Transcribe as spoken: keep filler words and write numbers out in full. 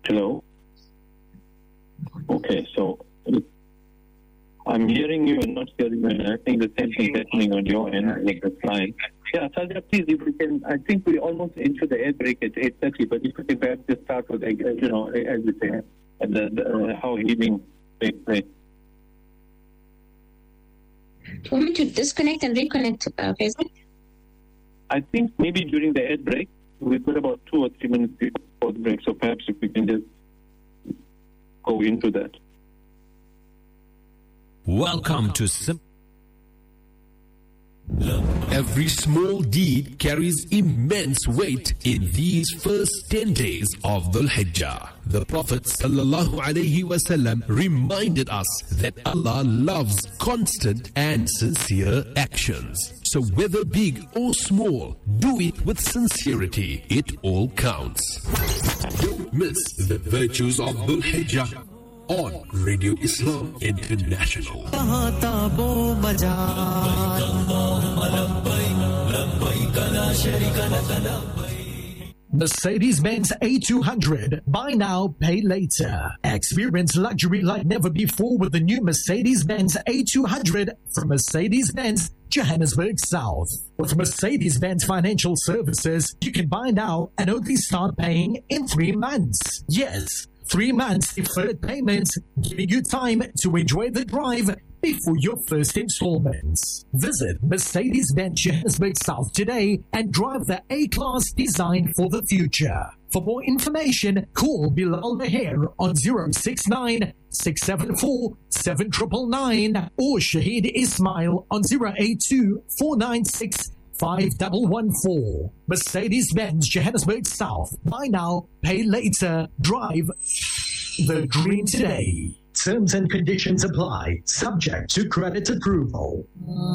Hello? Okay, so I'm hearing you and not hearing you, and I think the same thing happening on your end with the line. Yeah, Salja, please, if we can, I think we're almost into the air break at eight thirty, but if we can perhaps just start with, you know, as we say, the, the, uh, how healing takes place. Do you want me to disconnect and reconnect, uh, Faisal? I think maybe during the ad break, we've got about two or three minutes before the break, so perhaps if we can just go into that. Welcome to Sim. Every small deed carries immense weight in these first ten days of Dhul Hijjah. The Prophet sallallahu alaihi wasallam reminded us that Allah loves constant and sincere actions. So whether big or small, do it with sincerity. It all counts. Don't miss the virtues of Dhul Hijjah on Radio Islam International. Mercedes-Benz A two hundred. Buy now, pay later. Experience luxury like never before with the new Mercedes-Benz A two hundred from Mercedes-Benz Johannesburg South. With Mercedes-Benz Financial Services, you can buy now and only start paying in three months. Yes, three months deferred payments, giving you time to enjoy the drive before your first installments. Visit Mercedes-Benz Johannesburg South today and drive the A-Class designed for the future. For more information, call Bilal Meher on zero six nine, six seven four, seven nine nine nine or Shahid Ismail on zero eight two, four nine six, five one one four. Mercedes-Benz Johannesburg South. Buy now, pay later. Drive the dream today. Terms and conditions apply. Subject to credit approval.